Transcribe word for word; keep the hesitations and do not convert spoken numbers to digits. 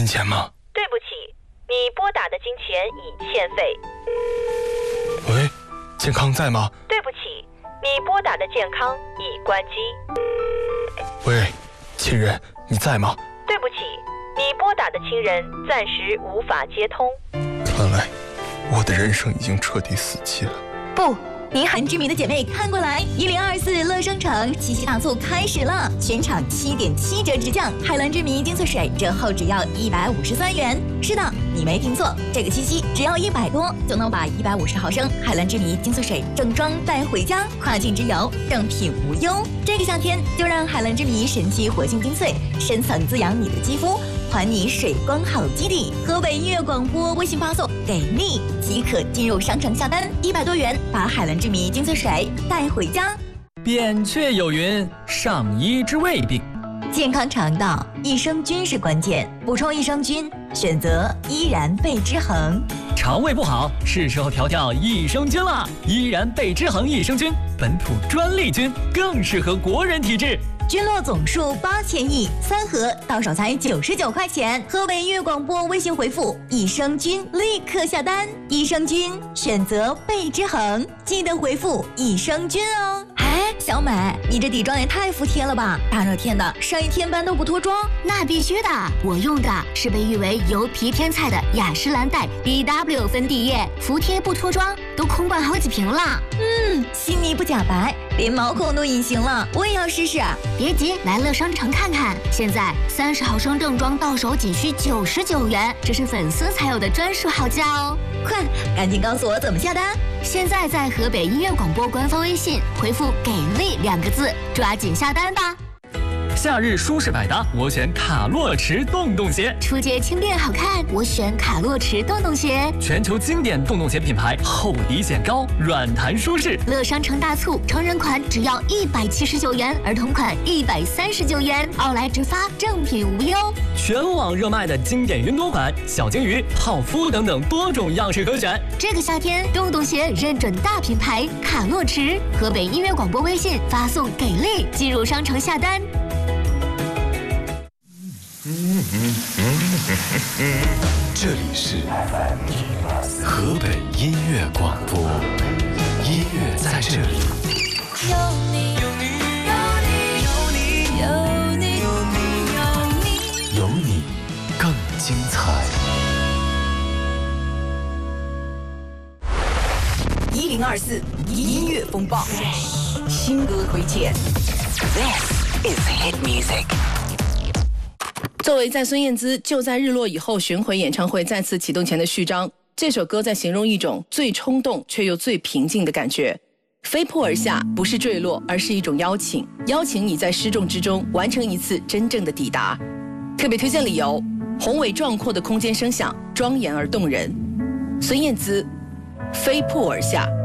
钱吗？ 对不起，你拨打的金钱已欠费。 喂，健康在吗？ 对不起，你拨打的健康已关机。 喂，亲人，你在吗？ 对不起，你拨打的亲人暂时无法接通。 看来我的人生已经彻底死期了。 不，您海蓝之谜的姐妹看过来，一零二四乐商城七夕大促开始了，全场七点七折直降，海蓝之谜精粹水折后只要一百五十三元。是的，你没听错，这个七夕只要一百多就能把一百五十毫升海蓝之谜精粹水正装带回家，跨境之游正品无忧。这个夏天就让海蓝之谜神奇活性精粹深层滋养你的肌肤，还你水光好基底。河北音乐广播微信发送给力即可进入商城下单，一百多元把海蓝之谜精粹水带回家。 扁鹊有云：上医之未病。 健康肠道，益生菌是关键，补充益生菌，选择依然贝之恒。 肠胃不好，是时候调调益生菌了。依然贝之恒益生菌，本土专利菌，更适合国人体质。 菌落总数八千亿，三盒到手才九十九块钱。河北音乐广播微信回复益生菌，立刻下单。益生菌选择贝之恒，记得回复益生菌哦。哎，小美，你这底妆也太服帖了吧！大热天的，上一天班都不脱妆？ 那必须的，我用的是被誉为油皮天菜的雅诗兰黛 B W 粉底液，服帖不脱妆，都空罐好几瓶了。 嗯，细腻不假白，连毛孔都隐形了，我也要试试。 别急，来乐商城看看，现在三十毫升正装到手仅需九十九元，这是粉丝才有的专属好价哦！ 快，赶紧告诉我怎么下单。 现在在河北音乐广播官方微信回复“给力”两个字，抓紧下单吧。 夏日舒适百搭，我选卡洛驰洞洞鞋。 初阶轻便好看，我选卡洛驰洞洞鞋。 全球经典洞洞鞋品牌，厚底显高，软弹舒适。 乐商城大促，成人款只要一百七十九元，儿童款一百三十九元，奥莱直发，正品无忧。 全网热卖的经典云朵款、小金鱼、泡芙等等多种样式可选。 这个夏天，洞洞鞋认准大品牌卡洛驰。河北音乐广播微信发送“给力”，进入商城下单。 这里是河北音乐广播，音乐在这里。 有你，有你，有你，有你，有你，有你， 有你更精彩。 一零二四音乐风暴，新歌推荐。 This is hit music。 作为在孙燕姿就在日落以后巡回演唱会再次启动前的序章，这首歌在形容一种最冲动却又最平静的感觉。飞扑而下不是坠落，而是一种邀请，邀请你在失重之中完成一次真正的抵达。特别推荐理由：宏伟壮阔的空间声响，庄严而动人。孙燕姿，飞扑而下。